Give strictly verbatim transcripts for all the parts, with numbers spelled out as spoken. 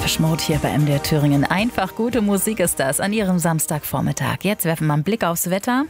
Depeche Mode hier bei M D R Thüringen. Einfach gute Musik ist das an Ihrem Samstagvormittag. Jetzt werfen wir einen Blick aufs Wetter.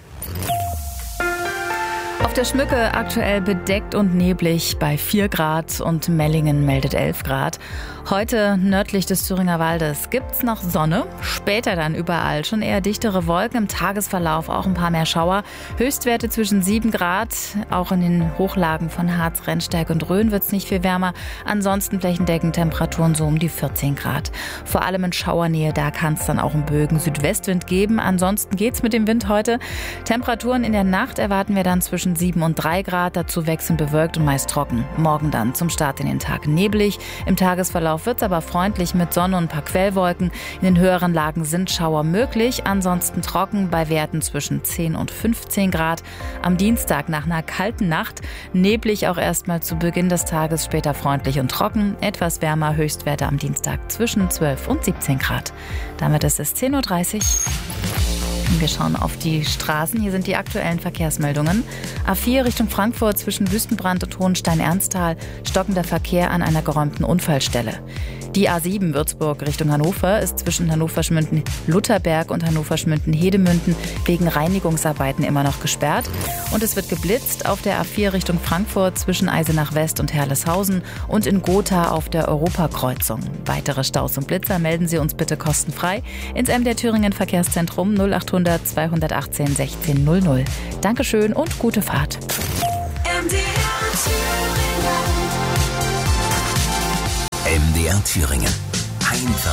Auf der Schmücke aktuell bedeckt und neblig bei vier Grad und Mellingen meldet elf Grad. Heute nördlich des Thüringer Waldes gibt's noch Sonne, später dann überall schon eher dichtere Wolken, im Tagesverlauf auch ein paar mehr Schauer. Höchstwerte zwischen sieben Grad, auch in den Hochlagen von Harz, Rennsteig und Rhön wird's nicht viel wärmer. Ansonsten flächendeckend Temperaturen so um die vierzehn Grad. Vor allem in Schauernähe, da kann's dann auch einen Bögen Südwestwind geben. Ansonsten geht's mit dem Wind heute. Temperaturen in der Nacht erwarten wir dann zwischen sieben und drei Grad, dazu wechselnd bewölkt und meist trocken. Morgen dann zum Start in den Tag neblig. Im Tagesverlauf wird es aber freundlich mit Sonne und ein paar Quellwolken. In den höheren Lagen sind Schauer möglich, ansonsten trocken bei Werten zwischen zehn und fünfzehn Grad. Am Dienstag nach einer kalten Nacht neblig auch erstmal zu Beginn des Tages, später freundlich und trocken. Etwas wärmer, Höchstwerte am Dienstag zwischen zwölf und siebzehn Grad. Damit ist es zehn Uhr dreißig. Wir schauen auf die Straßen. Hier sind die aktuellen Verkehrsmeldungen. A vier Richtung Frankfurt zwischen Wüstenbrand und Hohenstein-Ernsthal. Stockender Verkehr an einer geräumten Unfallstelle. Die A sieben Würzburg Richtung Hannover ist zwischen Hannover-Schmünden-Lutherberg und Hannover-Schmünden-Hedemünden wegen Reinigungsarbeiten immer noch gesperrt. Und es wird geblitzt auf der A vier Richtung Frankfurt zwischen Eisenach West und Herleshausen und in Gotha auf der Europakreuzung. Weitere Staus und Blitzer melden Sie uns bitte kostenfrei ins M D R Thüringen Verkehrszentrum null acht hundert zweihundertachtzehn sechzehn null null. Dankeschön und gute Fahrt. M D R Thüringen. M D R Thüringen. Einfach